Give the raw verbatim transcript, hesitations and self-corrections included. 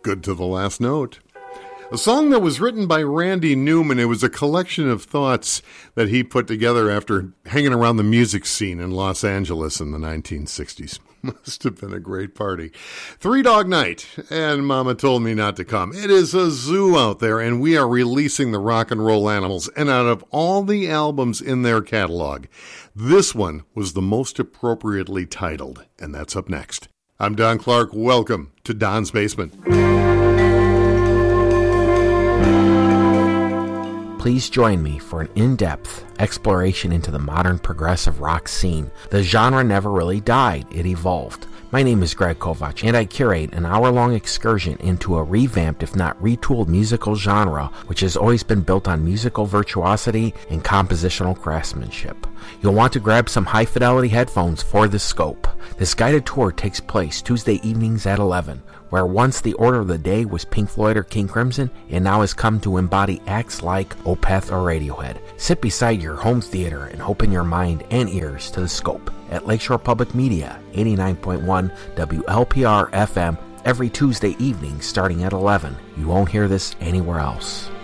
good to the last note. A song that was written by Randy Newman. It was a collection of thoughts that he put together after hanging around the music scene in Los Angeles in the nineteen sixties. Must have been a great party. Three Dog Night, and Mama Told Me Not to Come. It is a zoo out there, and we are releasing the rock and roll animals. And out of all the albums in their catalog, this one was the most appropriately titled, and that's up next. I'm Don Clark. Welcome to Don's Basement. Please join me for an in-depth exploration into the modern progressive rock scene. The genre never really died, it evolved. My name is Greg Kovach, and I curate an hour-long excursion into a revamped, if not retooled, musical genre, which has always been built on musical virtuosity and compositional craftsmanship. You'll want to grab some high-fidelity headphones for the scope. This guided tour takes place Tuesday evenings at eleven. Where once the order of the day was Pink Floyd or King Crimson, it now has come to embody acts like Opeth or Radiohead. Sit beside your home theater and open your mind and ears to the scope at Lakeshore Public Media, eighty-nine point one W L P R F M, every Tuesday evening starting at eleven. You won't hear this anywhere else.